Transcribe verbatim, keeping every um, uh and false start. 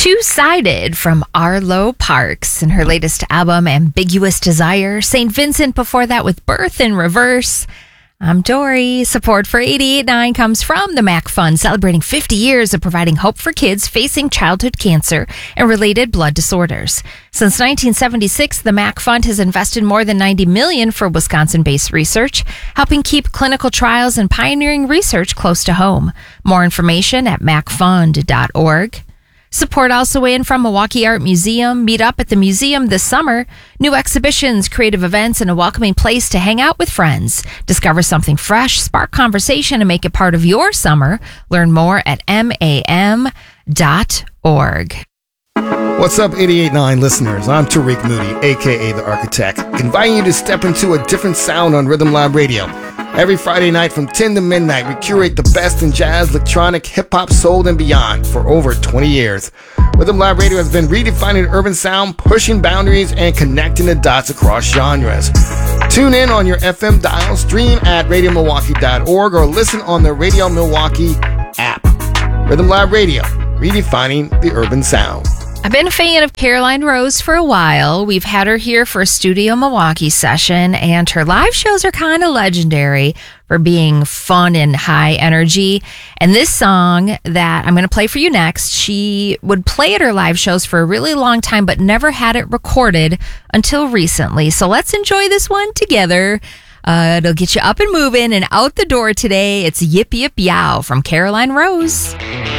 Two-Sided from Arlo Parks and her latest album, Ambiguous Desire. Saint Vincent before that with Birth in Reverse. I'm Dory. Support for eighty-eight point nine comes from the Mac Fund, celebrating fifty years of providing hope for kids facing childhood cancer and related blood disorders. Since nineteen seventy-six, the Mac Fund has invested more than ninety million dollars for Wisconsin-based research, helping keep clinical trials and pioneering research close to home. More information at mac fund dot org. Support also in from Milwaukee Art Museum. Meet up at the museum this summer. New exhibitions, creative events, and a welcoming place to hang out with friends. Discover something fresh, spark conversation, and make it part of your summer. Learn more at M A M dot org. What's up, eighty-eight point nine listeners? I'm Tariq Moody, a k a. The Architect, inviting you to step into a different sound on Rhythm Lab Radio. Every Friday night from ten to midnight, we curate the best in jazz, electronic, hip-hop, soul, and beyond for over twenty years. Rhythm Lab Radio has been redefining urban sound, pushing boundaries, and connecting the dots across genres. Tune in on your F M dial, stream at radio milwaukee dot org, or listen on the Radio Milwaukee app. Rhythm Lab Radio, redefining the urban sound. I've been a fan of Caroline Rose for a while. We've had her here for a Studio Milwaukee session, and her live shows are kind of legendary for being fun and high energy. And this song that I'm going to play for you next, she would play at her live shows for a really long time, but never had it recorded until recently. So let's enjoy this one together. Uh, it'll get you up and moving and out the door today. It's Yip Yip Yow from Caroline Rose.